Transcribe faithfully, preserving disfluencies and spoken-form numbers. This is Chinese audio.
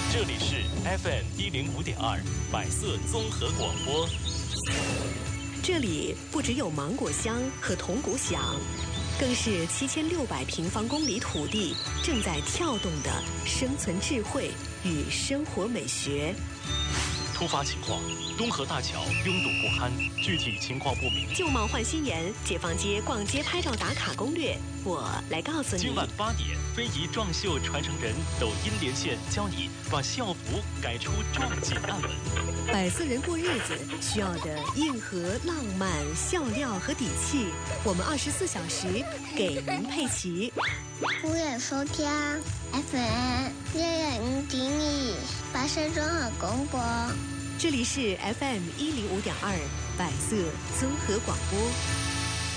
这里是 F M 一零五点二百色综合广播。 这里不只有芒果香和铜鼓响，更是七千六百平方公里土地正在跳动的生存智慧与生活美学。 突发情况，东河大桥拥堵不堪，具体情况不明。 旧貌换新颜，解放街逛街拍照打卡攻略，我来告诉你。 今晚八点，非遗壮绣传承人抖音连线，教你把校服改出壮锦案文。 百色人过日子需要的硬核、浪漫、笑料和底气，我们二十四小时给您配齐。 欢迎收听 F M 一零五点二百色综合广播。 这里是 F M 一零五点二百色综合广播。